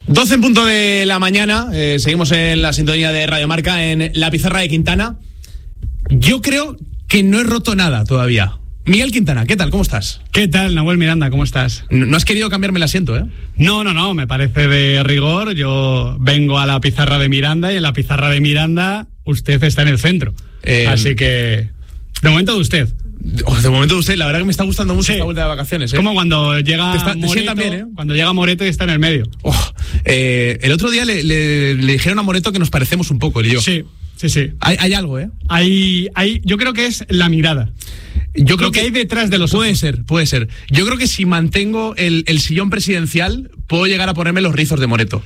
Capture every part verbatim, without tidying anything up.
doce en punto de la mañana, eh, seguimos en la sintonía de Radio Marca, en la pizarra de Quintana. Yo creo que no he roto nada todavía. Miguel Quintana, ¿qué tal? ¿Cómo estás? ¿Qué tal, Nahuel Miranda? ¿Cómo estás? No, no has querido cambiarme el asiento, ¿eh? No, no, no, me parece de rigor. Yo vengo a la pizarra de Miranda y en la pizarra de Miranda usted está en el centro. Eh, Así que, de momento de usted. De momento de usted, la verdad que me está gustando mucho sí. esta vuelta de vacaciones, ¿eh? Como cuando llega está, Moreto, también, ¿eh? cuando llega Moreto y está en el medio. Oh, eh, el otro día le, le, le dijeron a Moreto que nos parecemos un poco, él y yo. Sí, sí, sí. Hay, hay algo, ¿eh? Hay, hay, yo creo que es la mirada. Yo creo Lo que, que hay detrás de los puede ojos. ser, puede ser. Yo creo que si mantengo el, el sillón presidencial, puedo llegar a ponerme los rizos de Moreto.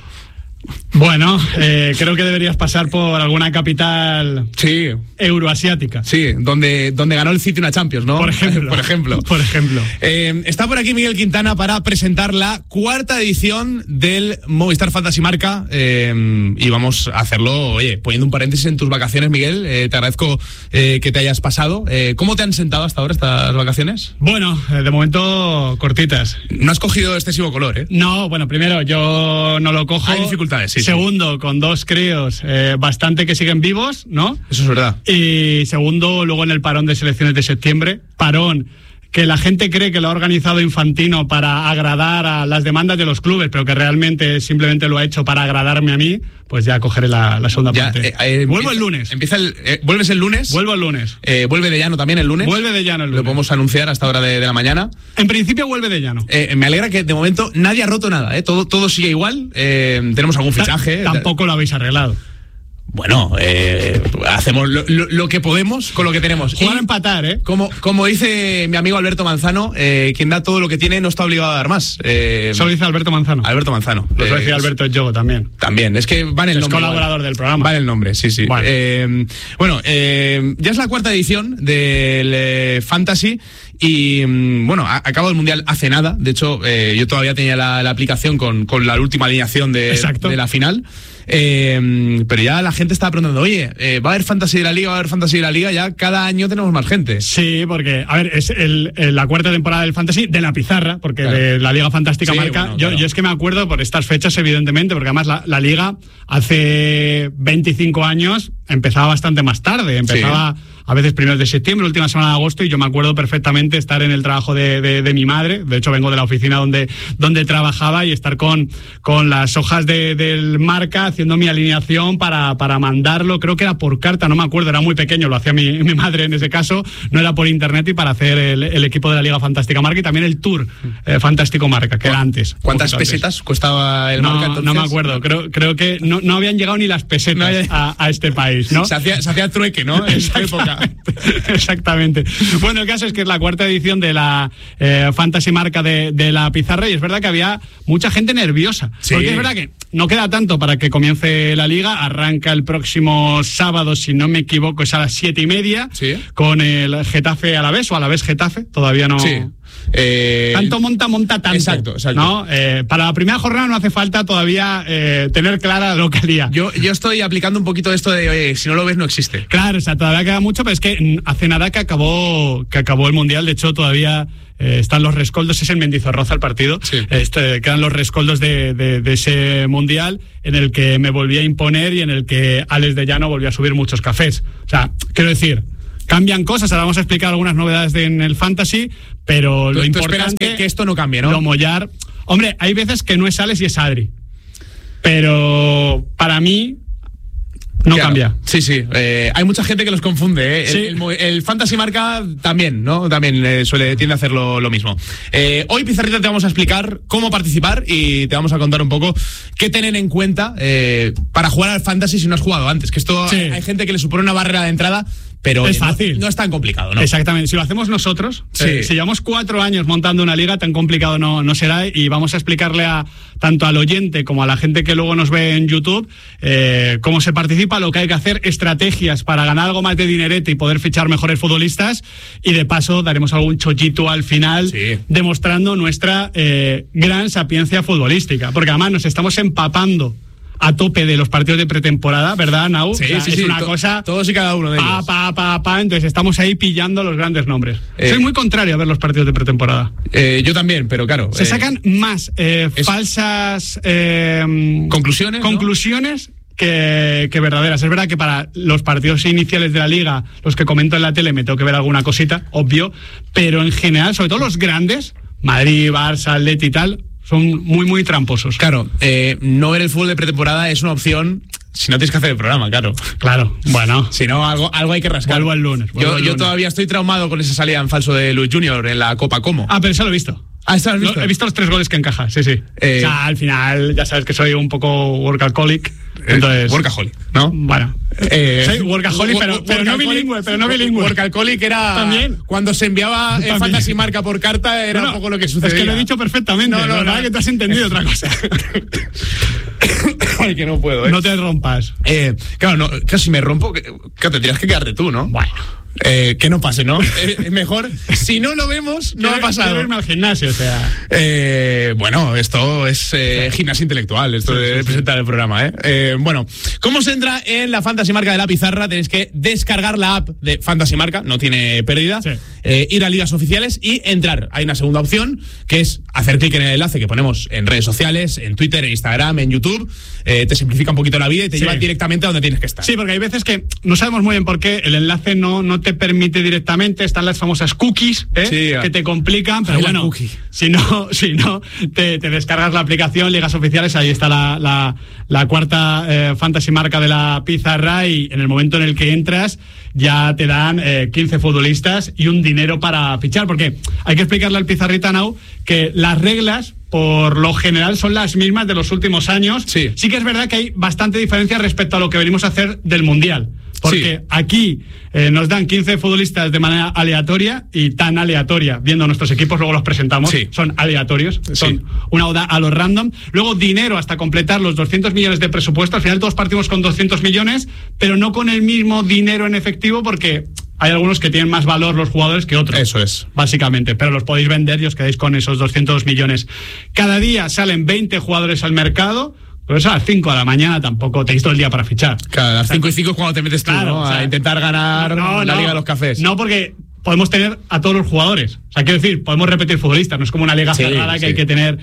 Bueno, eh, creo que deberías pasar por alguna capital sí. euroasiática. Sí, donde, donde ganó el City una Champions, ¿no? Por ejemplo. por ejemplo. Por ejemplo. Eh, está por aquí Miguel Quintana para presentar la cuarta edición del Movistar Fantasy Marca eh, y vamos a hacerlo, oye, poniendo un paréntesis en tus vacaciones, Miguel. Eh, te agradezco eh, que te hayas pasado. Eh, ¿Cómo te han sentado hasta ahora estas vacaciones? Bueno, eh, de momento cortitas. No has cogido excesivo color, ¿eh? No, bueno, primero yo no lo cojo. Hay dificultades. Sí, segundo, sí. con dos críos, eh, bastante que siguen vivos, ¿no? Eso es verdad. Y segundo, luego en el parón de selecciones de septiembre, parón que la gente cree que lo ha organizado Infantino para agradar a las demandas de los clubes, pero que realmente simplemente lo ha hecho para agradarme a mí, pues ya cogeré la, la segunda ya, parte. Eh, eh, Vuelvo el lunes. Empieza el, eh, ¿Vuelves el lunes? Vuelvo el lunes. Eh, ¿Vuelve de llano también el lunes? Vuelve de llano el lunes. Lo podemos anunciar hasta hora de, de la mañana. En principio vuelve de llano. Eh, me alegra que de momento nadie ha roto nada, ¿eh? Todo, todo sigue igual. Eh, tenemos algún fichaje. T- tampoco lo habéis arreglado. Bueno, eh, hacemos lo, lo, lo que podemos con lo que tenemos. Jugar a empatar, ¿eh? Como, como dice mi amigo Alberto Manzano, eh, quien da todo lo que tiene no está obligado a dar más. Eh, Solo dice Alberto Manzano. Alberto Manzano. Pues lo eh, decía Alberto Yogo también. También, es que va en el es nombre. Es colaborador igual. del programa. Va en el nombre, sí, sí. Vale. Eh, bueno, eh, ya es la cuarta edición del eh, Fantasy. Y bueno, a, acabó el Mundial hace nada. De hecho, eh, yo todavía tenía la, la aplicación con, con la última alineación de, de la final. Eh, pero ya la gente estaba preguntando, oye, eh, ¿va a haber Fantasy de la Liga? ¿Va a haber Fantasy de la Liga? Ya cada año tenemos más gente. Sí, porque, a ver, es el, el, la cuarta temporada del Fantasy de la pizarra, porque claro. de la Liga Fantástica sí, Marca. Bueno, yo, claro. yo es que me acuerdo por estas fechas, evidentemente, porque además la, la Liga hace veinticinco años empezaba bastante más tarde. Empezaba... Sí. A veces primeros de septiembre, última semana de agosto, y yo me acuerdo perfectamente estar en el trabajo de, de, de mi madre. De hecho, vengo de la oficina donde, donde trabajaba y estar con, con las hojas de, del Marca haciendo mi alineación para, para mandarlo. Creo que era por carta, no me acuerdo, era muy pequeño, lo hacía mi, mi madre en ese caso, no era por internet, y para hacer el, el equipo de la Liga Fantástica Marca y también el Tour eh, Fantástico Marca, que era antes. ¿Cuántas pesetas antes. costaba el no, Marca entonces? No me acuerdo, creo, creo que no, no habían llegado ni las pesetas no había... a, a este país, ¿no? Se hacía, se hacía trueque, ¿no? En esa época. Exactamente. Bueno, el caso es que es la cuarta edición de la eh, Fantasy Marca de, de la pizarra, y es verdad que había mucha gente nerviosa. Sí. Porque es verdad que no queda tanto para que comience la Liga. Arranca el próximo sábado, si no me equivoco, es a las siete y media, sí. con el Getafe Alavés, o Alavés Getafe, todavía no... Sí. Eh, tanto monta, monta tanto. Exacto, exacto. ¿no? Eh, para la primera jornada no hace falta todavía eh, tener clara la localía. Yo, yo estoy aplicando un poquito esto de, oye, si no lo ves, no existe. Claro, o sea, todavía queda mucho, pero es que hace nada que acabó, que acabó el Mundial. De hecho, todavía eh, están los rescoldos, es en Mendizorroza el partido. Sí. Este, quedan los rescoldos de, de, de ese Mundial, en el que me volví a imponer y en el que Alex de Llano volvió a subir muchos cafés. O sea, quiero decir... Cambian cosas, ahora vamos a explicar algunas novedades de, en el Fantasy, pero ¿Tú, lo tú importante que, que esto no cambie, ¿no? Lo mollar. Hombre, hay veces que no es Alex y es Adri, pero para mí no claro. cambia. Sí, sí. Eh, hay mucha gente que los confunde. ¿eh? Sí. El, el, el Fantasy Marca también, ¿no? También eh, suele tiende a hacer lo, lo mismo. Eh, hoy, Pizarrita, te vamos a explicar cómo participar y te vamos a contar un poco qué tener en cuenta eh, para jugar al Fantasy si no has jugado antes. Que esto sí. hay, hay gente que le supone una barrera de entrada. Pero es no, fácil. No es tan complicado, ¿no? Exactamente. Si lo hacemos nosotros, sí. eh, si llevamos cuatro años montando una liga, tan complicado no, no será. Y vamos a explicarle a tanto al oyente como a la gente que luego nos ve en YouTube eh, cómo se participa, lo que hay que hacer, estrategias para ganar algo más de dinerete y poder fichar mejores futbolistas. Y de paso daremos algún chollito al final, sí. demostrando nuestra eh, gran sapiencia futbolística. Porque además nos estamos empapando a tope de los partidos de pretemporada, ¿verdad, Nau? Sí, o sea, sí, es sí, una to- cosa... Todos y cada uno de Pa, ellos. pa, pa, pa, entonces estamos ahí pillando los grandes nombres. Eh, Soy muy contrario a ver los partidos de pretemporada. Eh, yo también, pero claro. Se eh, sacan más eh, es- falsas eh, Conclusiones, ¿no? conclusiones que, que verdaderas. Es verdad que para los partidos iniciales de la liga, los que comento en la tele, me tengo que ver alguna cosita, obvio, pero en general, sobre todo los grandes, Madrid, Barça, Atleti y tal, son muy, muy tramposos. Claro, eh, no ver el fútbol de pretemporada es una opción si no tienes que hacer el programa, claro. Claro, bueno. Si no, algo, algo hay que rascar. Vuelvo el lunes. vuelvo Yo, el yo lunes. todavía estoy traumado con esa salida en falso de Luis Junior en la Copa Como. Ah, pero eso lo he visto. Ah, ¿eso lo has visto? Lo- he visto los tres goles que encaja, sí, sí. Eh, o sea, al final, ya sabes que soy un poco workaholic. Entonces. Workaholic, ¿no? Bueno. Eh, soy workaholic, pero, pero no bilingüe, pero no bilingüe. Workaholic era. También. Cuando se enviaba eh, También. Fantasy Marca por carta, era No, un poco lo que es sucedía. que lo he dicho perfectamente. No, no, ¿verdad? no. Que te has entendido otra cosa. Ay, que no puedo, ¿eh? No te rompas. Eh, claro, no, claro, si me rompo, que- claro, te tendrías que quedarte tú, ¿no? Bueno. Eh, que no pase, ¿no? Eh, mejor, si no lo vemos, no Quiero- ha pasado. quiero irme al gimnasio, o sea. Eh, bueno, esto es eh, gimnasia intelectual, esto Sí, de sí, sí. presentar el programa, ¿eh? Eh, Bueno, ¿cómo se entra en la Fantasy Marca de la pizarra? Tenéis que descargar la app de Fantasy Marca, no tiene pérdida, Sí. eh, ir a ligas oficiales y entrar. Hay una segunda opción, que es hacer clic en el enlace que ponemos en redes sociales, en Twitter, en Instagram, en YouTube. Eh, te simplifica un poquito la vida y te Sí. lleva directamente a donde tienes que estar. Sí, porque hay veces que no sabemos muy bien por qué el enlace no, no te permite directamente. Están las famosas cookies, ¿eh? Sí, que te complican, pero Ay, la bueno, cookie. si no, si no te, te descargas la aplicación, ligas oficiales, ahí está la, la, la cuarta eh, Fantasy Marca de la pizarra y en el momento en el que entras ya te dan eh, quince futbolistas y un dinero para fichar, porque hay que explicarle al pizarrita Nau que las reglas por lo general son las mismas de los últimos años. Sí. Sí que es verdad que hay bastante diferencia respecto a lo que venimos a hacer del Mundial. Porque Sí. aquí eh, nos dan quince futbolistas de manera aleatoria y tan aleatoria, viendo nuestros equipos, luego los presentamos, Sí. son aleatorios, Sí. son una oda a los random. Luego dinero hasta completar los doscientos millones de presupuesto. Al final todos partimos con doscientos millones, pero no con el mismo dinero en efectivo porque hay algunos que tienen más valor los jugadores que otros. Eso es. Básicamente, pero los podéis vender y os quedáis con esos doscientos millones. Cada día salen veinte jugadores al mercado. Pero eso a las cinco de la mañana tampoco tenéis todo el día para fichar. Claro, a las cinco y cinco es cuando te metes tú, Claro, ¿no? o sea, a intentar ganar No, la no. Liga de los Cafés. No, porque podemos tener a todos los jugadores. O sea, quiero decir, podemos repetir futbolistas. No es como una liga Sí, cerrada que sí. hay que tener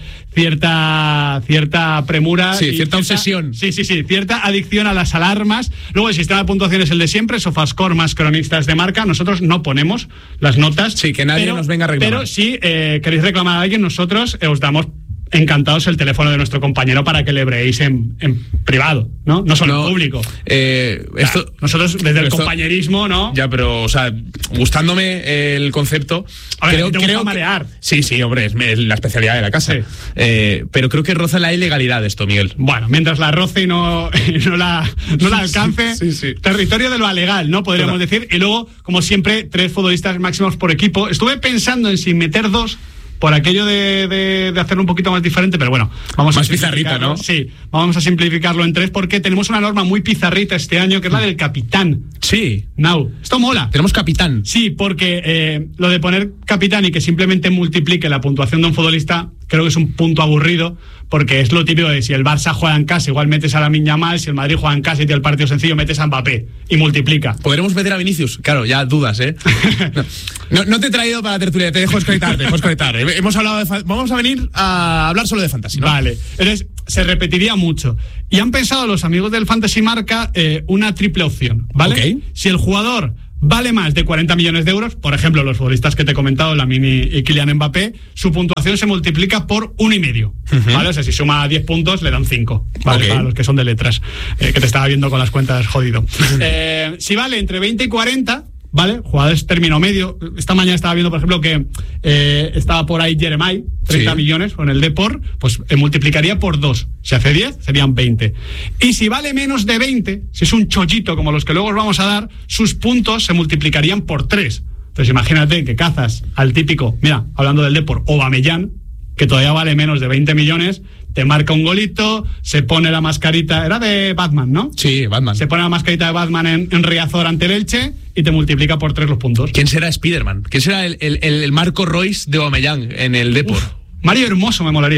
cierta cierta premura. Sí, y cierta obsesión. Sí, sí, sí. Cierta adicción a las alarmas. Luego el sistema de puntuación es el de siempre. Sofascore más cronistas de marca. Nosotros no ponemos las notas. Sí, que nadie pero- nos venga a reclamar. Pero si eh, queréis reclamar a alguien, nosotros eh, os damos encantados el teléfono de nuestro compañero para que le breéis en, en privado, ¿no? No solo No, en público. Eh, O sea, esto, nosotros desde el esto- compañerismo, ¿no? Ya, pero, o sea, gustándome el concepto. A ver, te gusta que- marear. Sí, sí, hombre, es me- la especialidad de la casa. Sí. Eh, pero creo que roza la ilegalidad esto, Miguel. Bueno, mientras la roce y no, y no, la, no la alcance, Sí, sí. territorio de lo alegal, ¿no? Podríamos Total. decir. Y luego, como siempre, tres futbolistas máximos por equipo. Estuve pensando en si meter dos por aquello de, de, de hacerlo un poquito más diferente, pero bueno, vamos Más a pizarrita, simplificarlo. ¿no? Sí, vamos a simplificarlo en tres porque tenemos una norma muy pizarrita este año que es la del capitán. Sí. Now, esto mola. Tenemos capitán. Sí, porque eh, lo de poner capitán y que simplemente multiplique la puntuación de un futbolista, creo que es un punto aburrido, porque es lo típico de si el Barça juega en casa, igual metes a Lamine Yamal, si el Madrid juega en casa y tiene el partido sencillo, metes a Mbappé y multiplica. ¿Podremos meter a Vinicius? Claro, ya dudas, ¿eh? No, no, no te he traído para la tertulia, te dejo desconectar, te dejo desconectar. Hemos hablado de fa- Vamos a venir a hablar solo de fantasy, ¿no? Vale, entonces se repetiría mucho. Y han pensado los amigos del Fantasy Marca eh, una triple opción, ¿vale? Ok. Si el jugador vale más de cuarenta millones de euros, por ejemplo, los futbolistas que te he comentado, Lamine y Kylian Mbappé, su puntuación se multiplica por uno y medio, Ujú. ¿vale? O sea, si suma diez puntos, le dan cinco, ¿vale? Ok. Para los que son de letras, eh, que te estaba viendo con las cuentas jodido. Eh, si vale entre veinte y cuarenta, ¿vale? Jugadores término medio. Esta mañana estaba viendo, por ejemplo, que eh, estaba por ahí Jeremai, treinta Sí. millones, con el Depor, pues eh, multiplicaría por dos. Si hace diez, serían veinte. Y si vale menos de veinte, si es un chollito como los que luego os vamos a dar, sus puntos se multiplicarían por tres. Entonces imagínate que cazas al típico, mira, hablando del Depor, Aubameyang, que todavía vale menos de veinte millones, te marca un golito, se pone la mascarita, era de Batman, ¿no? Sí, Batman. Se pone la mascarita de Batman en, en Riazor ante el Elche y te multiplica por tres los puntos. ¿Quién será Spiderman? ¿Quién será el, el, el Marco Royce de Aubameyang en el Depor? Uf, Mario Hermoso me molaría.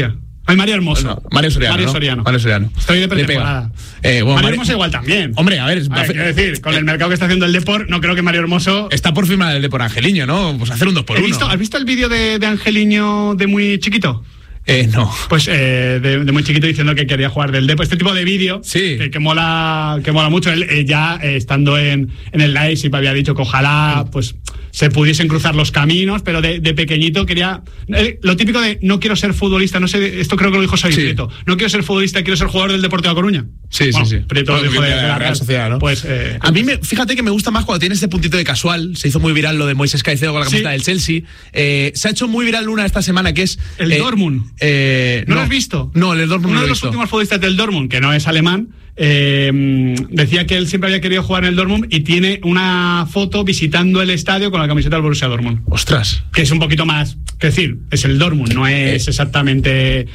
Ay, Mario Hermoso. No, Mario Soriano. Mario ¿no? Soriano. Mario Soriano. Estoy de pretemporada. Eh, bueno, Mario Mario Hermoso igual también. Hombre, a ver, es a ver quiero decir, con el mercado que está haciendo el Depor, no creo que Mario Hermoso... Está por firmar el Depor Angeliño, ¿no? Pues hacer un dos por uno. Visto, ¿Has visto el vídeo de, de Angeliño de muy chiquito? Eh, no. Pues eh, de, de muy chiquito diciendo que quería jugar del Depor. Este tipo de vídeo sí. que, que mola que mola mucho. Él eh, ya eh, estando en, en el Leipzig había dicho que ojalá pues se pudiesen cruzar los caminos, pero de, de pequeñito quería... Eh, lo típico de no quiero ser futbolista, no sé, esto creo que lo dijo Xavi sí. Prieto. No quiero ser futbolista, quiero ser jugador del Deportivo de La Coruña. Sí, bueno, sí, sí. Prieto bueno, dijo de, de, de la Real Sociedad, ¿no? Pues, eh, a mí, me, fíjate que me gusta más cuando tiene este puntito de casual. Se hizo muy viral lo de Moisés Caicedo con la camiseta sí. del Chelsea. Eh, se ha hecho muy viral una esta semana que es... El eh, Dortmund. Eh, ¿No, no lo has visto? No, el Dortmund Uno no de lo he los visto. últimos futbolistas del Dortmund, que no es alemán, eh, decía que él siempre había querido jugar en el Dortmund y tiene una foto visitando el estadio con la camiseta del Borussia Dortmund. Ostras. Que es un poquito más, es decir, es el Dortmund, no es exactamente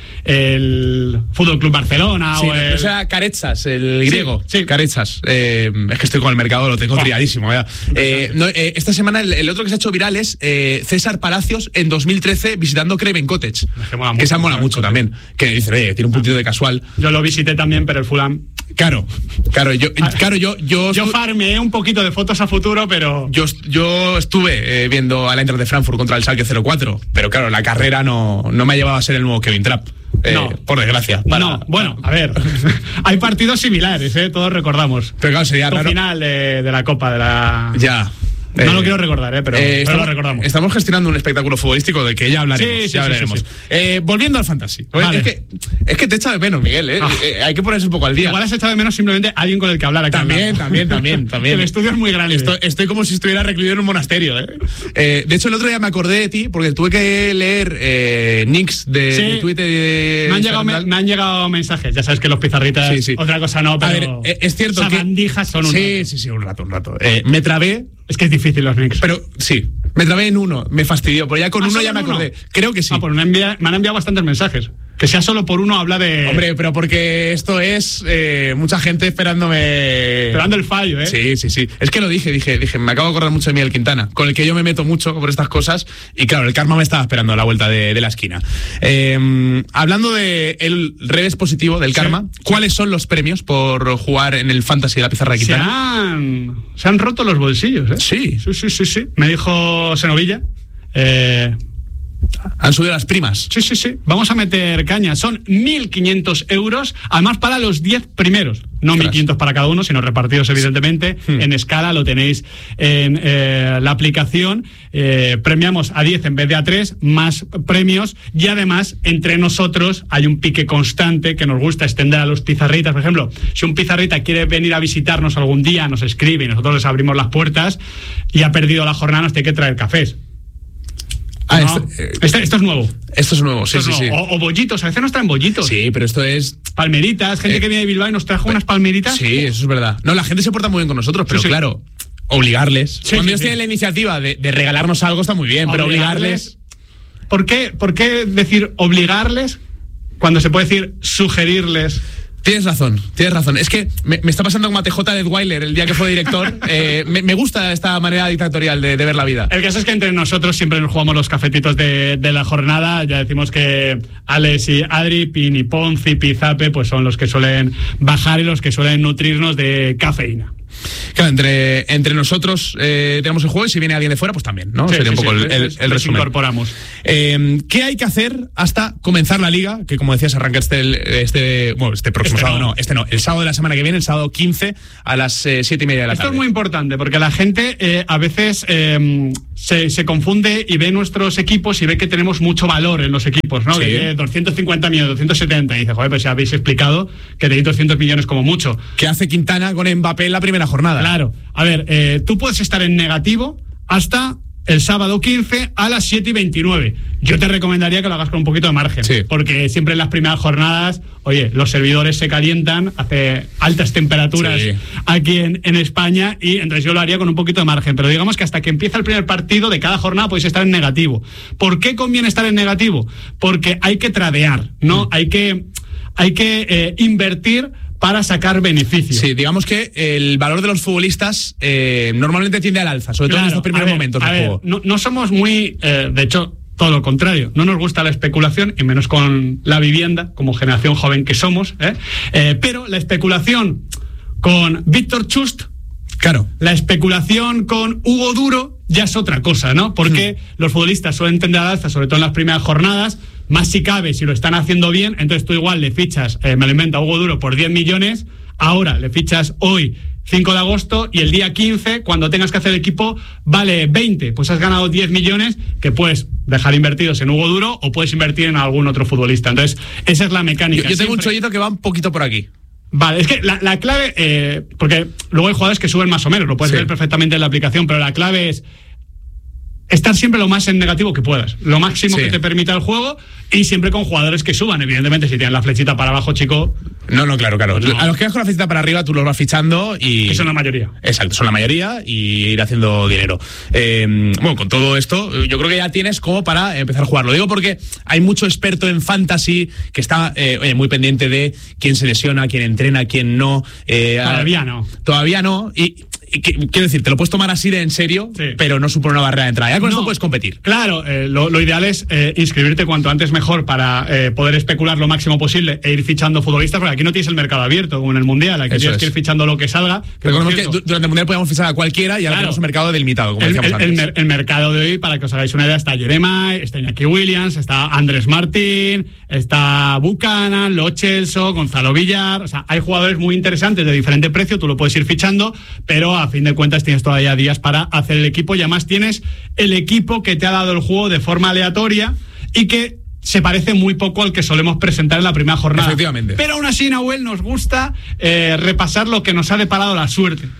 el Fútbol Club Barcelona sí, o el... O sea, Caretsas, el griego. Sí, sí. Caretsas. Eh, es que estoy con el mercado, lo tengo oh. triadísimo. Eh, no, eh, esta semana el, el otro que se ha hecho viral es eh, César Palacios en dos mil trece visitando Craven Cottage. Que, mola que mucho, se mola mucho también. Que dice, oye, tiene un puntito de casual. Yo lo visité también, pero el Fulham... Claro, claro, yo, claro, yo, yo, yo farmeé un poquito de fotos a futuro, pero yo, yo estuve eh, viendo al Eintracht de Frankfurt contra el Schalke cero cuatro, pero claro, la carrera no, no me ha llevado a ser el nuevo Kevin Trapp. Eh, no, por desgracia. Para, no, bueno, a ver, hay partidos similares, eh, todos recordamos. Pero claro, sería raro. El final de, de la Copa de la. Ya. No eh, lo quiero recordar, eh, pero, eh, pero estamos, lo recordamos. Estamos gestionando un espectáculo futbolístico del que ya hablaremos. Sí, sí, ya sí, hablaremos. sí, sí. Eh, volviendo al fantasy. Vale. Es, que, es que te echa de menos, Miguel. Eh. Ah. Eh, hay que ponerse un poco al día. Igual has echado de menos simplemente a alguien con el que hablar aquí. También, también, también, también. El estudio es muy grande. Estoy, estoy como si estuviera recluido en un monasterio. Eh. Eh, de hecho, el otro día me acordé de ti porque tuve que leer eh, nicks de, sí. de Twitter. De me, han llegado, me, me han llegado mensajes. Ya sabes que los pizarritas, sí, sí. otra cosa no, pero. A ver, es cierto que. Sabandijas son un Sí, rato. sí, sí, un rato, un rato. Eh, me trabé. Es que es difícil los nicks. Pero sí, me trabé en uno, me fastidió, pero ya con ¿Ah, uno ya me acordé. Uno? Creo que sí. Ah, pues me, envía, me han enviado bastantes mensajes. Que sea solo por uno habla de... Hombre, pero porque esto es eh, mucha gente esperándome... Esperando el fallo, ¿eh? Sí, sí, sí. Es que lo dije, dije, dije, me acabo de acordar mucho de Miguel Quintana, con el que yo me meto mucho por estas cosas, y claro, el karma me estaba esperando a la vuelta de, de la esquina. Eh, hablando de el revés positivo del karma, sí, ¿cuáles sí. son los premios por jugar en el Fantasy de la pizarra de Quintana? Se han, se han roto los bolsillos, ¿eh? Sí. Sí, sí, sí, sí. Me dijo Senovilla, eh... Han subido las primas. Sí, sí, sí. Vamos a meter caña. Son mil quinientos euros, además para los diez primeros. No mil quinientos para cada uno, sino repartidos, evidentemente. Hmm. En escala, lo tenéis en eh, la aplicación. Eh, premiamos a diez en vez de a tres, más premios. Y además, entre nosotros hay un pique constante que nos gusta extender a los pizarritas. Por ejemplo, si un pizarrita quiere venir a visitarnos algún día, nos escribe y nosotros les abrimos las puertas y ha perdido la jornada, nos tiene que traer cafés. Ah, no, esto, eh, esto, esto es nuevo. Esto es nuevo, sí, esto sí, es nuevo. sí. O, o bollitos, a veces nos traen bollitos. Sí, pero esto es... Palmeritas, gente eh, que viene de Bilbao y nos trajo eh, unas palmeritas. Sí, eso es verdad. No, la gente se porta muy bien con nosotros, pero sí, sí. claro, obligarles. Sí, Cuando sí, ellos sí. tienen la iniciativa de, de regalarnos algo está muy bien, pero obligarles... ¿Por qué, ¿Por qué decir obligarles cuando se puede decir sugerirles? Tienes razón, tienes razón. Es que me, me está pasando como a T J Detweiler el día que fue director. Eh, me, me gusta esta manera dictatorial de, de ver la vida. El caso es que entre nosotros siempre nos jugamos los cafetitos de, de la jornada. Ya decimos que Alex y Adri, Pini, Ponzi, Pizape, pues son los que suelen bajar y los que suelen nutrirnos de cafeína. Claro, entre, entre nosotros eh, tenemos el juego y si viene alguien de fuera, pues también, ¿no? Sí, Sería sí, un poco sí, el, el, el resumen. Incorporamos. Eh, ¿Qué hay que hacer hasta comenzar la liga? Que como decías, arranca este, este, bueno, este próximo este sábado, no. no, este no, el sábado de la semana que viene, el sábado quince a las eh, siete y media de la Esto tarde. Esto es muy importante porque la gente eh, a veces eh, se, se confunde y ve nuestros equipos y ve que tenemos mucho valor en los equipos, ¿no? Sí. Que doscientos cincuenta millones, doscientos setenta y dice, joder, pues ya habéis explicado que tenéis doscientos millones como mucho. ¿Qué hace Quintana con Mbappé en la primera jornada? Claro. A ver, eh, tú puedes estar en negativo hasta el sábado quince a las siete y veintinueve. Yo te recomendaría que lo hagas con un poquito de margen, sí. porque siempre en las primeras jornadas, oye, los servidores se calientan, hace altas temperaturas sí. aquí en, en España, y entonces yo lo haría con un poquito de margen, pero digamos que hasta que empieza el primer partido de cada jornada podéis estar en negativo. ¿Por qué conviene estar en negativo? Porque hay que tradear, ¿no? Mm. Hay que, hay que eh, invertir para sacar beneficios. Sí, digamos que el valor de los futbolistas eh, normalmente tiende al alza, sobre todo claro, en estos primeros ver, momentos del juego. No, no somos muy... Eh, de hecho, todo lo contrario. No nos gusta la especulación, y menos con la vivienda, como generación joven que somos, ¿eh? Eh, pero la especulación con Víctor Chust, claro, la especulación con Hugo Duro ya es otra cosa, ¿no? Porque mm. los futbolistas suelen tender al alza, sobre todo en las primeras jornadas, más si cabe, si lo están haciendo bien. Entonces tú igual le fichas, eh, me lo invento, a Hugo Duro por diez millones, ahora le fichas hoy cinco de agosto y el día quince, cuando tengas que hacer el equipo, vale veinte. Pues has ganado diez millones que puedes dejar invertidos en Hugo Duro o puedes invertir en algún otro futbolista. Entonces, esa es la mecánica. Yo, yo tengo Siempre... un chollito que va un poquito por aquí. Vale, es que la, la clave, eh, porque luego hay jugadores que suben más o menos, lo puedes sí. ver perfectamente en la aplicación, pero la clave es estar siempre lo más en negativo que puedas, lo máximo sí. que te permita el juego, y siempre con jugadores que suban. Evidentemente, si tienen la flechita para abajo, chico. No, no, claro, claro. No. A los que vas con la flechita para arriba, tú los vas fichando y. Que son la mayoría. Exacto, son la mayoría y ir haciendo dinero. Eh, bueno, con todo esto, yo creo que ya tienes como para empezar a jugar. Lo digo porque hay mucho experto en fantasy que está eh, oye, muy pendiente de quién se lesiona, quién entrena, quién no. Eh, todavía no. Todavía no. Y. Quiero decir, te lo puedes tomar así de en serio, sí. pero no supone una barrera de entrada. Ya con no, esto puedes competir. Claro, eh, lo, lo ideal es eh, inscribirte cuanto antes mejor para eh, poder especular lo máximo posible e ir fichando futbolistas, porque aquí no tienes el mercado abierto como en el Mundial. Aquí Eso tienes es. que ir fichando lo que salga. Que Recordemos que durante el Mundial podíamos fichar a cualquiera y ahora claro. tenemos un mercado delimitado, como el, decíamos el, antes. El, el mercado de hoy, para que os hagáis una idea, está Jeremiah, está Iñaki Williams, está Andrés Martín, está Buchanan, Lo Celso, Gonzalo Villar. O sea, hay jugadores muy interesantes de diferente precio, tú lo puedes ir fichando, pero a fin de cuentas tienes todavía días para hacer el equipo, y además tienes el equipo que te ha dado el juego de forma aleatoria y que se parece muy poco al que solemos presentar en la primera jornada. Efectivamente. Pero aún así, Nahuel, nos gusta eh, repasar lo que nos ha deparado la suerte.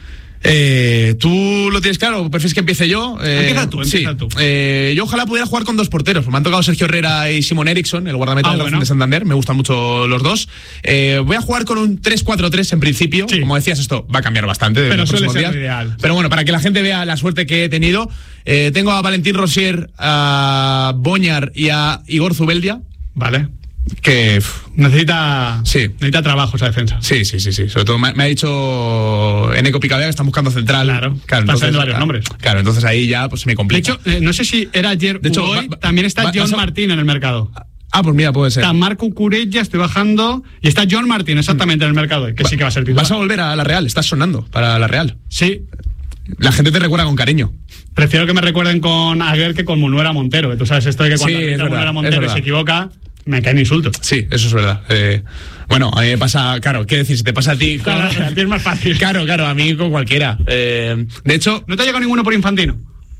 Eh, ¿Tú lo tienes claro? ¿Prefieres que empiece yo? Eh, empieza tú, empieza sí. tú. Eh, yo ojalá pudiera jugar con dos porteros. Me han tocado Sergio Herrera y Simón Eriksson, el guardameta ah, del bueno. de Santander. Me gustan mucho los dos. Eh, voy a jugar con un tres cuatro tres en principio. Sí. Como decías, esto va a cambiar bastante. De Pero los suele ser días. ideal. Pero bueno, para que la gente vea la suerte que he tenido, eh, tengo a Valentín Rosier, a Boñar y a Igor Zubeldia. Vale. Que pff, necesita sí. necesita trabajo esa defensa. Sí, sí, sí, sí. Sobre todo me, me ha dicho Eneco Picabea que están buscando central. Claro, claro están saliendo varios claro, nombres. Claro, entonces ahí ya pues se me complica. De hecho, eh, no sé si era ayer de hecho, o hoy, va, también está va, John va, Martín en el mercado. Ah, pues mira, puede ser. Está Marco Curella, estoy bajando, y está John Martín exactamente en el mercado, que va, sí que va a ser titular. Vas a volver a la Real, estás sonando para la Real. Sí. La gente te recuerda con cariño. Prefiero que me recuerden con Aguer que con Munuera Montero. Tú sabes esto de que cuando sí, Munuera Montero se equivoca, me caen insultos. Sí, eso es verdad. Eh, bueno, a mí me pasa, claro, ¿qué decir? Si te pasa a ti... Claro, a ti es más fácil. Claro, claro, a mí con cualquiera. Eh, de hecho... ¿No te ha llegado ninguno por Infantino?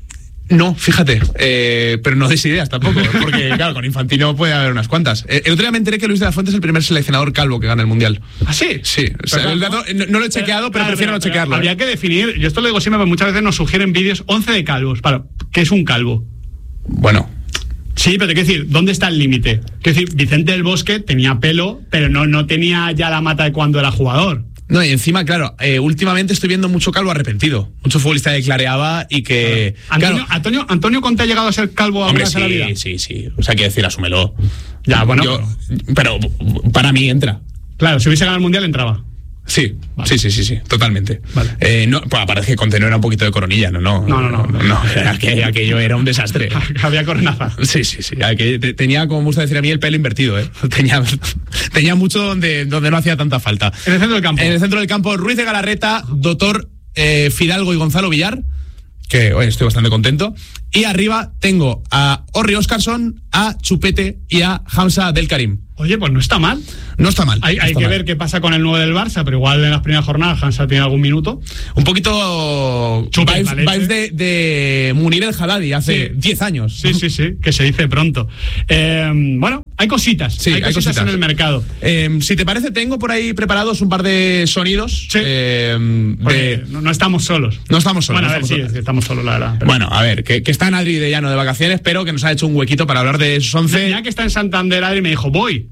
No, fíjate, eh, pero no des ideas tampoco, porque claro, con Infantino puede haber unas cuantas. Eh, el otro día me enteré que Luis de la Fuente es el primer seleccionador calvo que gana el Mundial. ¿Ah, sí? Sí, o sea, el dato, no, no lo he chequeado, pero, pero prefiero no chequearlo. Habría eh. que definir, yo esto lo digo siempre, porque muchas veces nos sugieren vídeos, once de calvos. Para, ¿qué es un calvo? Bueno... Sí, pero te quiero decir, ¿dónde está el límite? Quiero decir, Vicente del Bosque tenía pelo, pero no, no tenía ya la mata de cuando era jugador. No, y encima, claro, eh, últimamente estoy viendo mucho calvo arrepentido. Mucho futbolista que clareaba y que... Antonio, claro, Antonio, Antonio Conte ha llegado a ser calvo alguna vez en la vida. Sí, sí, sí. O sea, quiero decir, asúmelo. Ya, bueno. Yo, pero para mí entra. Claro, si hubiese ganado el Mundial entraba. Sí, vale. sí, sí, sí, sí, totalmente. Vale. Eh, no, pues parece que Conte no era un poquito de coronilla, no, no. No, no, no. no, no aquello, aquello era un desastre. Había coronaza. Sí, sí, sí. Aquello, tenía, como me gusta decir a mí, el pelo invertido, ¿eh? Tenía, tenía mucho donde, donde no hacía tanta falta. En el centro del campo. En el centro del campo, Ruiz de Galarreta, Doctor eh, Fidalgo y Gonzalo Villar, que hoy estoy bastante contento. Y arriba tengo a Orri Óscarson, a Chupete y a Hamza Del Karim. Oye, pues no está mal. No está mal. Hay, no hay está que mal. ver qué pasa con el nueve del Barça, pero igual en las primeras jornadas Hansa tiene algún minuto. Un poquito Chupete, vibes, vibes de, de Munir el Haddadi hace diez años. Sí, sí, sí, que se dice pronto. Eh, bueno, hay cositas. Sí, hay, hay cositas, cositas en el mercado. Eh, si te parece, tengo por ahí preparados un par de sonidos. Sí. Eh, de... no, no estamos solos. No estamos solos. Bueno, no a ver, estamos sí, solos. estamos solos, la verdad. Pero... Bueno, a ver, que, que está en Adri de Llano de vacaciones, pero que nos ha hecho un huequito para hablar de esos once. Ya que está en Santander, Adri me dijo, voy.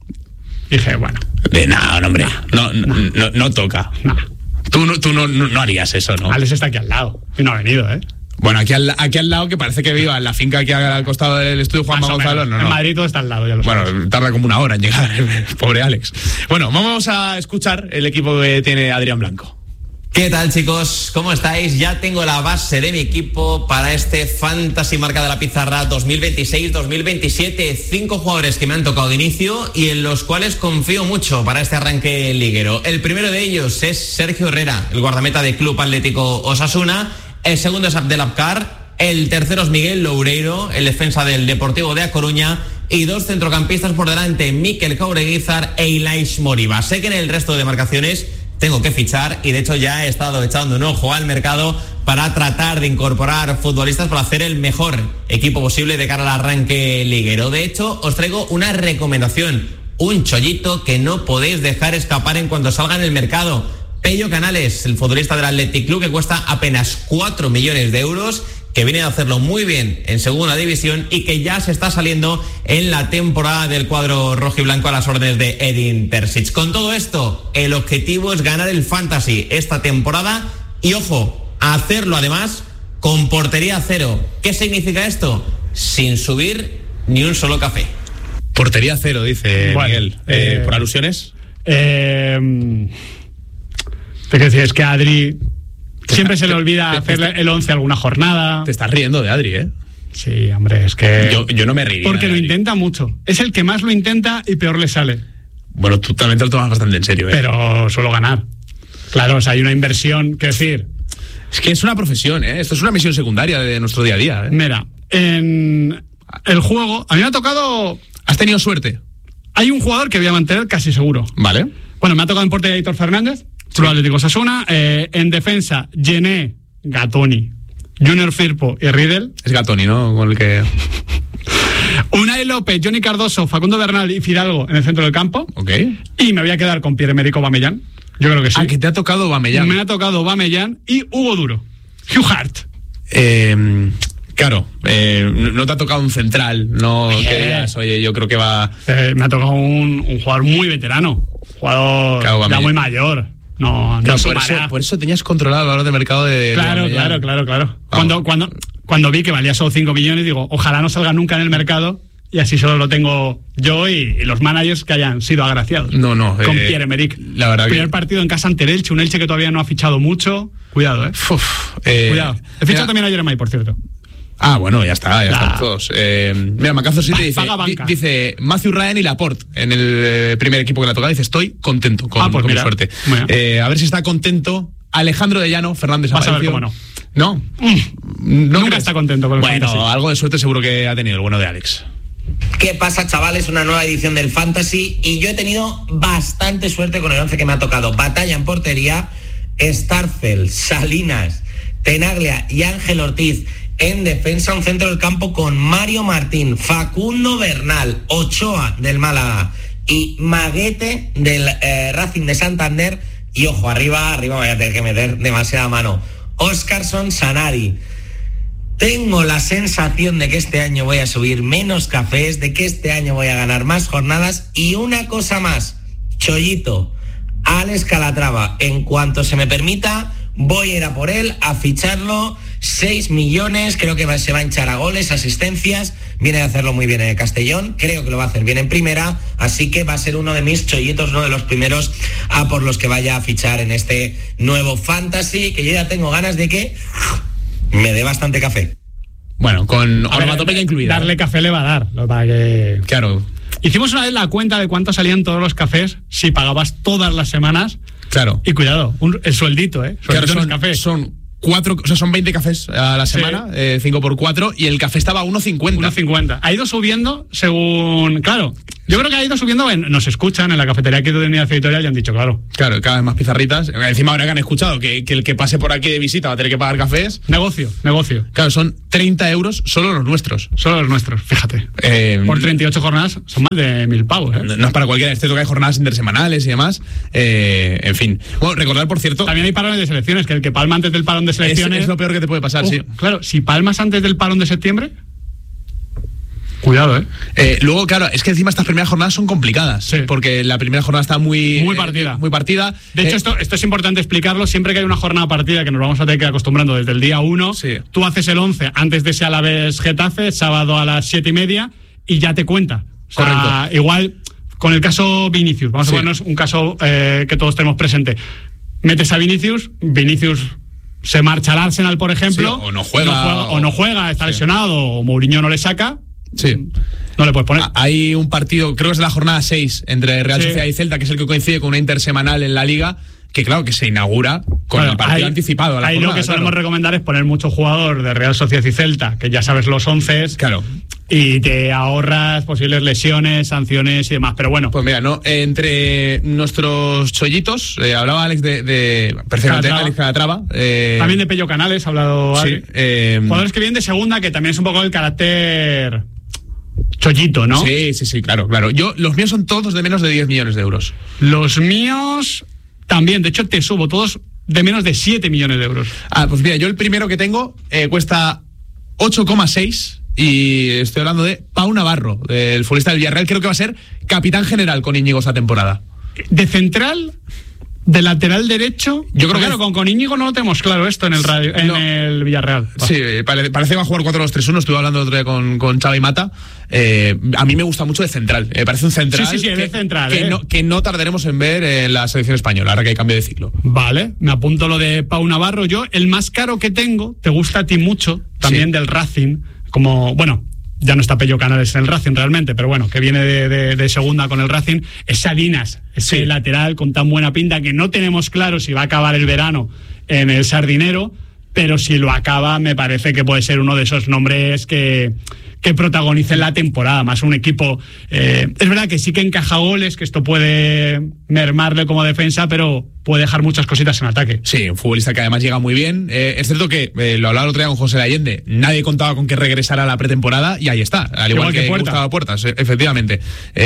Dije, bueno. De nada, no, hombre. No, no, no, no, no toca. No. Tú, no, tú no, no, no harías eso, ¿no? Alex está aquí al lado y no ha venido, ¿eh? Bueno, aquí al, aquí al lado, que parece que viva en la finca aquí al costado del estudio Juanma Gonzalo. No, no. En Madrid todo está al lado, ya lo Bueno, sabes. tarda como una hora en llegar, pobre Alex. Bueno, vamos a escuchar el equipo que tiene Adrián Blanco. ¿Qué tal, chicos? ¿Cómo estáis? Ya tengo la base de mi equipo para este Fantasy Marca de la Pizarra dos mil veintiséis dos mil veintisiete. Cinco jugadores que me han tocado de inicio y en los cuales confío mucho para este arranque liguero. El primero de ellos es Sergio Herrera, el guardameta del Club Atlético Osasuna. El segundo es Abdelabkar. El tercero es Miguel Loureiro, el defensa del Deportivo de A Coruña. Y dos centrocampistas por delante, Mikel Jaureguizar e Ilaish Moriba. Sé que en el resto de marcaciones tengo que fichar y de hecho ya he estado echando un ojo al mercado para tratar de incorporar futbolistas para hacer el mejor equipo posible de cara al arranque liguero. De hecho, os traigo una recomendación, un chollito que no podéis dejar escapar en cuanto salga en el mercado. Pello Canales, el futbolista del Athletic Club, que cuesta apenas cuatro millones de euros, que viene a hacerlo muy bien en segunda división y que ya se está saliendo en la temporada del cuadro rojiblanco a las órdenes de Edin Terzic. Con todo esto, el objetivo es ganar el Fantasy esta temporada y, ojo, hacerlo además con portería cero. ¿Qué significa esto? Sin subir ni un solo café. Portería cero, dice bueno, Miguel. Eh, eh, ¿Por alusiones? Eh, te quiero decir, es que Adri... Siempre se le olvida hacer el once alguna jornada. Te estás riendo de Adri, ¿eh? Sí, hombre, es que... Yo, yo no me reiría. Porque lo intenta mucho. Es el que más lo intenta y peor le sale. Bueno, tú también te lo tomas bastante en serio, ¿eh? Pero suelo ganar. Claro, o sea, hay una inversión, que decir... Es que es una profesión, ¿eh? Esto es una misión secundaria de nuestro día a día, ¿eh? Mira, en el juego... A mí me ha tocado... ¿Has tenido suerte? Hay un jugador que voy a mantener casi seguro. Vale. Bueno, me ha tocado en portería Aitor Fernández... Club Atlético Osasuna, eh, en defensa, Gené, Gatoni, Junior Firpo y Riedel. Es Gatoni, ¿no? Con el que... Unai López, Johnny Cardoso, Facundo Bernal y Fidalgo en el centro del campo. Ok. Y me voy a quedar con Pierre-Emerick Aubameyang. Yo creo que sí. Ah, que te ha tocado Aubameyang. Me ha tocado Aubameyang y Hugo Duro. Hugh Hart. Eh... Claro, eh, no te ha tocado un central, no eh, que digas, oye, yo creo que va... Eh, me ha tocado un, un jugador muy veterano, jugador claro, ya muy mayor. No, no, no por, eso, por eso tenías controlado el valor de mercado de... Claro, de claro, claro, claro. Cuando, cuando, cuando vi que valía solo cinco millones, digo, ojalá no salga nunca en el mercado y así solo lo tengo yo y, y los managers que hayan sido agraciados. No, no. Con eh, Pierre-Emerick. La verdad Primer que... partido en casa ante el Elche, un Elche que todavía no ha fichado mucho. Cuidado, ¿eh? Uf, eh Cuidado. He fichado mira... también a Jeremai, por cierto. Ah, bueno, ya está, ya ah. están todos. Eh, mira, Macazo sí te dice, dice Matthew Ryan y Laporte en el eh, primer equipo que le ha tocado. Dice, estoy contento con, ah, pues con mi suerte. Eh, a ver si está contento Alejandro de Llano, Fernández Vas a ver cómo no. ¿No? Mm. ¿No Nunca crees? Está contento con el Bueno, Fantasy. Algo de suerte seguro que ha tenido el bueno de Alex. ¿Qué pasa, chavales? Una nueva edición del Fantasy y yo he tenido bastante suerte con el once que me ha tocado. Batalla en portería, Starfel, Salinas, Tenaglia y Ángel Ortiz. En defensa, un centro del campo con Mario Martín, Facundo Bernal, Ochoa del Málaga y Maguete del eh, Racing de Santander. Y ojo, arriba, arriba voy a tener que meter demasiada mano. Óscarson Sanari. Tengo la sensación de que este año voy a subir menos cafés, de que este año voy a ganar más jornadas. Y una cosa más, chollito, Alex Calatrava, en cuanto se me permita, voy a ir a por él, a ficharlo. seis millones, creo que va, se va a hinchar a goles, asistencias, viene a hacerlo muy bien en el Castellón, creo que lo va a hacer bien en primera, así que va a ser uno de mis chollitos, uno de los primeros a por los que vaya a fichar en este nuevo Fantasy, que yo ya tengo ganas de que me dé bastante café. Bueno, con onomatopeya incluida. Darle café le va a dar, lo para que... Claro. Hicimos una vez la cuenta de cuánto salían todos los cafés si pagabas todas las semanas. Claro. Y cuidado, un, el sueldito, ¿eh? Sueldito claro, son, en el café. Son cuatro, o sea, son veinte cafés a la semana, sí. eh, cinco por cuatro, y el café estaba a uno cincuenta. uno cincuenta. Ha ido subiendo según... Claro, yo creo que ha ido subiendo, en, nos escuchan en la cafetería que he ido de Unidad Editorial y han dicho, claro. Claro, cada vez más pizarritas. Encima ahora que han escuchado que, que el que pase por aquí de visita va a tener que pagar cafés. Negocio, negocio. Claro, son treinta euros solo los nuestros. Solo los nuestros, fíjate. Eh, por treinta y ocho jornadas son más de mil pavos, ¿eh? No, no es para cualquiera, este toca hay jornadas intersemanales y demás. Eh, en fin. Bueno, recordar, por cierto... También hay parones de selecciones, que el que palma antes del parón de selecciones... Es, es lo peor que te puede pasar, oh, sí. Claro, si palmas antes del parón de septiembre... Cuidado, ¿eh? ¿eh? Luego, claro, es que encima estas primeras jornadas son complicadas, sí. Porque la primera jornada está muy... Muy partida. Eh, muy partida. De hecho, eh, esto, esto es importante explicarlo. Siempre que hay una jornada partida, que nos vamos a tener que ir acostumbrando desde el día uno, sí. Tú haces el once antes de ese Alavés Getafe, sábado a las siete y media, y ya te cuenta. O sea, correcto. Igual, con el caso Vinicius, vamos sí. a ponernos un caso eh, que todos tenemos presente. metes a Vinicius, Vinicius se marcha al Arsenal, por ejemplo, sí, o no juega, no juega o... o no juega, está sí. lesionado, o Mourinho no le saca. Sí. No le puedes poner. Hay un partido, creo que es la jornada seis, entre Real sí. Sociedad y Celta, que es el que coincide con una intersemanal en la Liga, que claro, que se inaugura con bueno, el partido ahí, anticipado. A la ahí jornada, lo que solemos claro. recomendar es poner mucho jugador de Real Sociedad y Celta, que ya sabes los once, claro. y te ahorras posibles lesiones, sanciones y demás. Pero bueno. Pues mira, no entre nuestros chollitos, eh, hablaba Alex de, de perfectamente, Calatrava. Alex Calatrava. Eh, también de Pello Canales ha hablado. Sí, eh, jugadores que vienen de segunda, que también es un poco el carácter chollito, ¿no? Sí, sí, sí, claro, claro. Yo, los míos son todos de menos de diez millones de euros. Los míos también, de hecho te subo todos de menos de siete millones de euros. Ah, pues mira, yo el primero que tengo eh, cuesta ocho coma seis y estoy hablando de Pau Navarro, del futbolista del Villarreal. Creo que va a ser capitán general con Íñigo esta temporada. De central, de lateral derecho. Yo creo que claro, con, con Íñigo no lo tenemos claro esto en el radio, en no. el Villarreal. Va. Sí, parece, parece que va a jugar cuatro dos tres uno. Estuve hablando el otro día con, con Xavi Mata. Eh, a mí me gusta mucho de central. Me eh, parece un central. Sí, sí, sí, que, de central. Que, eh. no, que no tardaremos en ver en la selección española, ahora que hay cambio de ciclo. Vale, me apunto lo de Pau Navarro. Yo, el más caro que tengo, te gusta a ti mucho, también sí. del Racing. Como, bueno, ya no está Pello Canales en el Racing realmente, pero bueno, que viene de, de, de segunda con el Racing, es Salinas, ese sí. lateral con tan buena pinta que no tenemos claro si va a acabar el verano en el Sardinero, pero si lo acaba me parece que puede ser uno de esos nombres que, que protagonicen la temporada, más un equipo, eh, es verdad que sí que encaja goles, que esto puede mermarle como defensa, pero puede dejar muchas cositas en ataque. Sí, un futbolista que además llega muy bien. Eh, es cierto que, eh, lo hablaba el otro día con José Allende, nadie contaba con que regresara a la pretemporada y ahí está, al igual, igual que, que Puerta. Gustavo Puertas, efectivamente.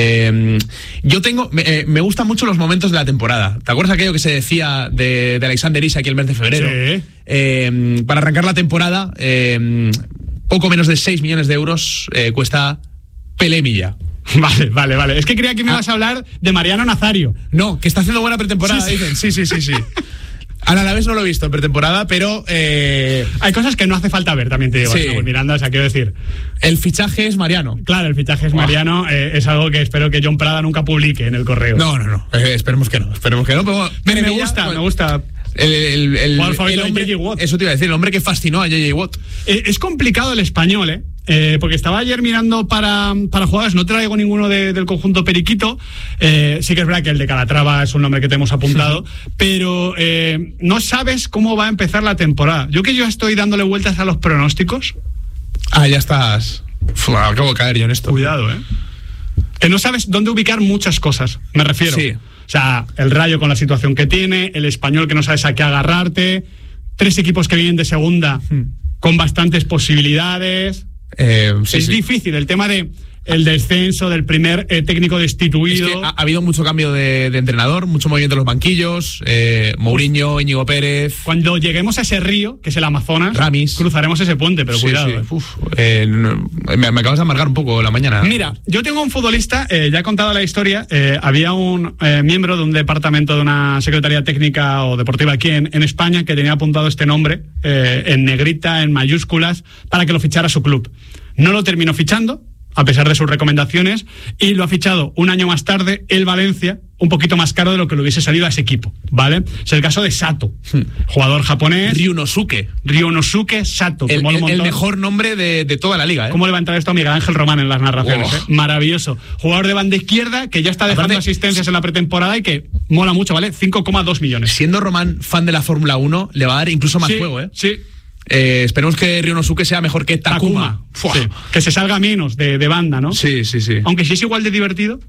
Eh, yo tengo, me, eh, me gustan mucho los momentos de la temporada. ¿Te acuerdas aquello que se decía de, de Alexander Isak aquí el mes de febrero? Sí. Eh, para arrancar la temporada, eh, poco menos de seis millones de euros eh, cuesta Pelé Milla. Vale, vale, vale. Es que creía que me ah. ibas a hablar de Mariano Nazario. No, que está haciendo buena pretemporada, sí, sí. dicen. Sí, sí, sí, sí. Al Alavés no lo he visto en pretemporada, pero... Eh... hay cosas que no hace falta ver, también te digo, sí. Saúl Miranda, o sea, quiero decir... El fichaje es Mariano. Claro, el fichaje es oh. Mariano, eh, es algo que espero que John Prada nunca publique en el correo. No, no, no, eh, esperemos que no, esperemos que no, pero... Me, me gusta, pues, me gusta... El, el, el, el hombre, J J Watt. Eso te iba a decir, el hombre que fascinó a J J Watt. Eh, es complicado el español, ¿eh? Eh, porque estaba ayer mirando para, para jugadores, no traigo ninguno de, del conjunto periquito, eh, sí que es verdad que el de Calatrava es un nombre que te hemos apuntado, pero eh, no sabes cómo va a empezar la temporada. Yo que yo estoy dándole vueltas a los pronósticos. Ah, ya estás. Uf, acabo de caer yo en esto. Cuidado, eh. Que no sabes dónde ubicar muchas cosas, me refiero. Sí. O sea, el Rayo con la situación que tiene, el Español que no sabes a qué agarrarte, tres equipos que vienen de segunda hmm. con bastantes posibilidades. Eh, sí, es sí. difícil el tema de el descenso del primer eh, técnico destituido. Es que ha, ha habido mucho cambio de, de entrenador, mucho movimiento en los banquillos, eh, Mourinho, Íñigo Pérez. Cuando lleguemos a ese río, que es el Amazonas, Ramis, cruzaremos ese puente, pero sí, cuidado. Sí. Uf, eh, no, me, me acabas de amargar un poco la mañana. Mira, yo tengo un futbolista, eh, ya he contado la historia, eh, había un eh, miembro de un departamento de una secretaría técnica o deportiva aquí en, en España que tenía apuntado este nombre eh, en negrita, en mayúsculas, para que lo fichara su club. No lo terminó fichando, a pesar de sus recomendaciones, y lo ha fichado un año más tarde el Valencia, un poquito más caro de lo que le hubiese salido a ese equipo, ¿vale? Es el caso de Sato, hmm. jugador japonés. Ryunosuke. Ryunosuke Sato. El, el, el mejor nombre de, de toda la liga, ¿eh? ¿Cómo le va a entrar esto a Miguel Ángel Román en las narraciones? Oh. ¿eh? Maravilloso. Jugador de banda izquierda que ya está dejando Aparte, asistencias en la pretemporada y que mola mucho, ¿vale? cinco coma dos millones. Siendo Román fan de la Fórmula uno, le va a dar incluso más sí, juego, ¿eh? Sí. Eh, esperemos que Ryunosuke sea mejor que Takuma. Takuma. Sí. Que se salga menos de, de banda, ¿no? Sí, sí, sí. Aunque si es igual de divertido.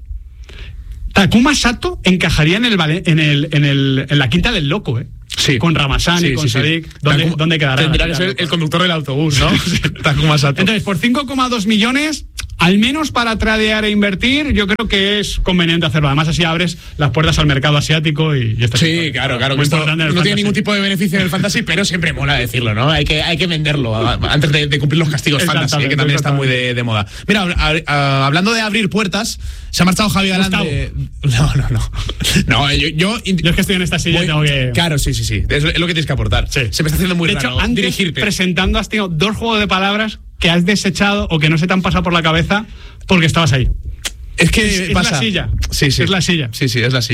Takuma Sato encajaría en el en el en el en la quinta del loco, ¿eh? Sí. Con Ramazani, sí, con sí, Sadik. Sí. ¿Dónde, Takuma, ¿Dónde quedará? Tendrá que ser el conductor del autobús, ¿no? Takuma Sato. Entonces, por cinco coma dos millones, al menos para tradear e invertir, yo creo que es conveniente hacerlo. Además, así abres las puertas al mercado asiático y, y Sí, tipo, claro, claro. Que esto no fantasy. Tiene ningún tipo de beneficio en el fantasy, pero siempre mola decirlo, ¿no? Hay que, hay que venderlo antes de, de cumplir los castigos fantasy, que también está muy de, de moda. Mira, a, a, hablando de abrir puertas, se ha marchado Javi Galán de... No, no, no. No, yo, yo, yo es que estoy en esta silla y tengo que... Claro, sí, sí, sí. Es lo que tienes que aportar. Sí. Se me está haciendo muy de raro hecho, antes, dirigirte. Presentando has tenido dos juegos de palabras que has desechado o que no se te han pasado por la cabeza porque estabas ahí. Es que es, pasa. es la silla. Sí, sí. Es la silla. Sí, sí, es la silla.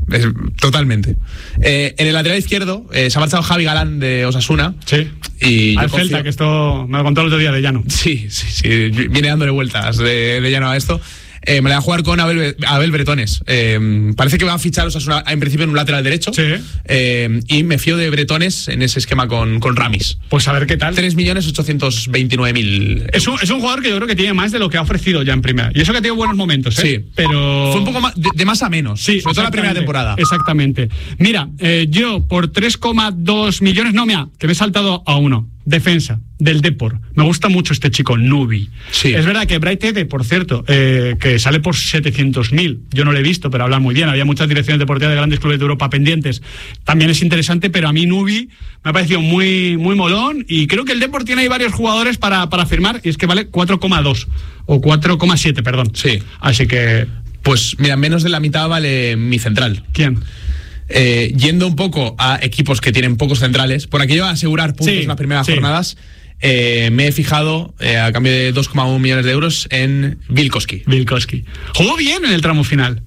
es, totalmente. Eh, en el lateral izquierdo eh, se ha marchado Javi Galán de Osasuna. Sí. Y al Celta, confío... que esto me lo contó el otro día de Llano. Sí, sí, sí. Viene dándole vueltas de, de Llano a esto. Eh, me la voy a jugar con Abel, Abel Bretones. Eh, parece que va a fichar Osasuna en principio en un lateral derecho. Sí. Eh, y me fío de Bretones en ese esquema con, con Ramis. Pues a ver qué tal. tres millones ochocientos veintinueve mil. Es un, es un jugador que yo creo que tiene más de lo que ha ofrecido ya en primera. Y eso que ha tenido buenos momentos, ¿eh? Sí. Pero fue un poco más, de, de más a menos. Sí, sobre todo la primera temporada. Exactamente. Mira, eh, yo por tres coma dos millones, no, mira, que me he saltado a uno. Defensa del Depor. Me gusta mucho este chico, Nubi. Sí. Es verdad que Bright Ede, por cierto, eh, que sale por setecientos mil. Yo no lo he visto, pero habla muy bien. Había muchas direcciones deportivas de grandes clubes de Europa pendientes. También es interesante, pero a mí Nubi me ha parecido muy, muy molón. Y creo que el Depor tiene ahí varios jugadores para, para firmar. Y es que vale cuatro coma dos o cuatro coma siete, perdón. Sí. Así que... Pues mira, menos de la mitad vale mi central. ¿Quién? Eh, yendo un poco a equipos que tienen pocos centrales, por aquello de asegurar puntos sí, en las primeras sí. jornadas, eh, me he fijado eh, a cambio de dos coma uno millones de euros en Wilkoski. Wilkoski. Jugó bien en el tramo final.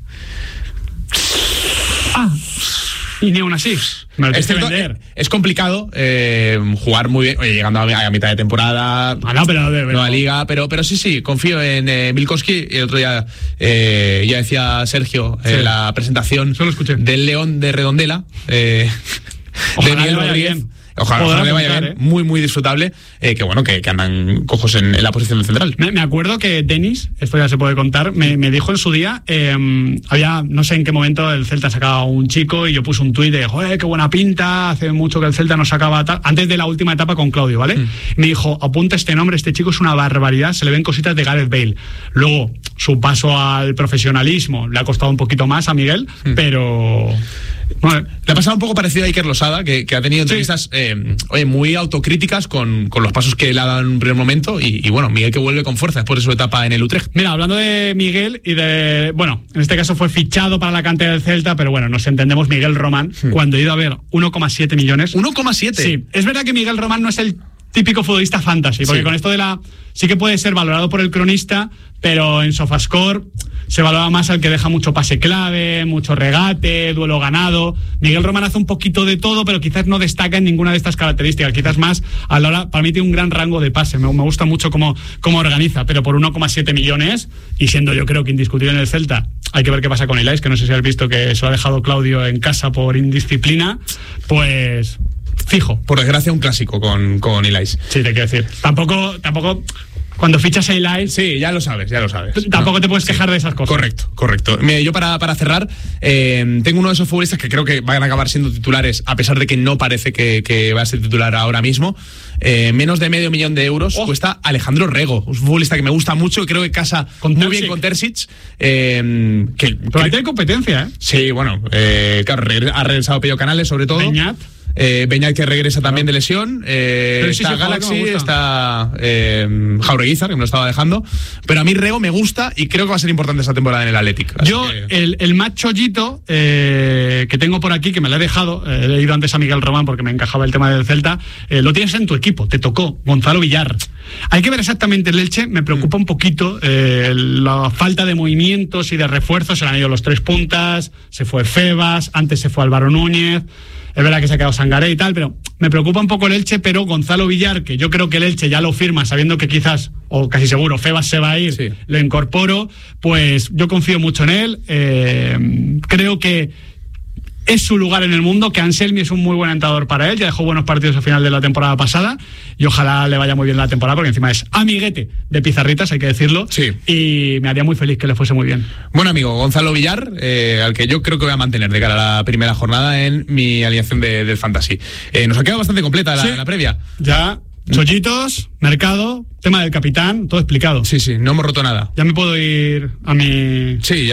Ah, y ni aún así. Me lo es, cierto, es complicado eh, jugar muy bien, oye, llegando a, a mitad de temporada, ah, no, pero, pero, nueva liga, pero, pero sí, sí, confío en eh, Wilkoski. Y el otro día eh, ya decía Sergio sí. en la presentación del León de Redondela, eh, de Miguel Rodríguez. Ojalá, ojalá le vaya bien, ¿eh? Muy, muy disfrutable. Eh, que bueno, que, que andan cojos en, en la posición del central. Me, me acuerdo que Denis, esto ya se puede contar, me, me dijo en su día, eh, había, no sé en qué momento el Celta sacaba un chico y yo puse un tuit de, joder, qué buena pinta, hace mucho que el Celta no sacaba tal, antes de la última etapa con Claudio, ¿vale? Mm. Me dijo, apunta este nombre, este chico es una barbaridad, se le ven cositas de Gareth Bale. Luego, su paso al profesionalismo le ha costado un poquito más a Miguel, mm. pero... Bueno, le ha pasado un poco parecido a Iker Losada, que, que ha tenido entrevistas sí. eh, oye, muy autocríticas con, con los pasos que le ha dado en un primer momento. Y, y bueno, Miguel que vuelve con fuerza después de su etapa en el Utrecht. Mira, hablando de Miguel y de... Bueno, en este caso fue fichado para la cantera del Celta, pero bueno, nos entendemos, Miguel Román, hmm. cuando he ido a ver uno coma siete millones. ¿uno coma siete? Sí, es verdad que Miguel Román no es el típico futbolista fantasy, porque sí. con esto de la... Sí que puede ser valorado por el cronista, pero en Sofascore se valora más al que deja mucho pase clave, mucho regate, duelo ganado. Miguel Román hace un poquito de todo, pero quizás no destaca en ninguna de estas características. Quizás más a la hora, para mí tiene un gran rango de pase. Me, me gusta mucho cómo, cómo organiza, pero por uno coma siete millones, y siendo yo creo que indiscutible en el Celta, hay que ver qué pasa con Ilais, que no sé si has visto que se lo ha dejado Claudio en casa por indisciplina, pues... fijo. Por desgracia, un clásico con, con Ilais. Sí, te quiero decir. Tampoco, tampoco cuando fichas a Ilais... Sí, ya lo sabes, ya lo sabes. Tampoco no, te puedes sí. quejar de esas cosas. Correcto, correcto. Mira, yo para, para cerrar, eh, tengo uno de esos futbolistas que creo que van a acabar siendo titulares, a pesar de que no parece que, que va a ser titular ahora mismo. Eh, menos de medio millón de euros oh. cuesta Alejandro Rego, un futbolista que me gusta mucho y creo que casa con muy Terzic. bien con Terzic. Eh, que, Pero ahí hay competencia, ¿eh? Sí, bueno, eh, claro, ha regresado Pello Canales, sobre todo. Beñat. Eh, Beñat, que regresa también de lesión. Eh, sí, está sí, Galaxy, está eh, Jaureguizar, que me lo estaba dejando. Pero a mí Rego me gusta y creo que va a ser importante esta temporada en el Athletic. Yo, que... el, el más chollito eh, que tengo por aquí, que me lo he dejado, eh, he leído antes a Miguel Román porque me encajaba el tema del Celta, eh, lo tienes en tu equipo, te tocó, Gonzalo Villar. Hay que ver exactamente el Elche, me preocupa mm. un poquito eh, la falta de movimientos y de refuerzos. Se le han ido los tres puntas, se fue Febas, antes se fue Álvaro Núñez. Es verdad que se ha quedado Sangaré y tal, pero me preocupa un poco el Elche, pero Gonzalo Villar, que yo creo que el Elche ya lo firma sabiendo que quizás, o casi seguro, Febas se va a ir, sí. lo incorporo, pues yo confío mucho en él. Eh, creo que es su lugar en el mundo, que Anselmi es un muy buen entrenador para él, ya dejó buenos partidos al final de la temporada pasada y ojalá le vaya muy bien la temporada, porque encima es amiguete de Pizarritas, hay que decirlo, sí. y me haría muy feliz que le fuese muy bien. Buen amigo, Gonzalo Villar, eh, al que yo creo que voy a mantener de cara a la primera jornada en mi alineación de, del Fantasy. Eh, nos ha quedado bastante completa la, sí. la previa. Ya, chollitos, mercado, tema del capitán, todo explicado. Sí, sí, no hemos roto nada. Ya me puedo ir a mi... Sí, ya.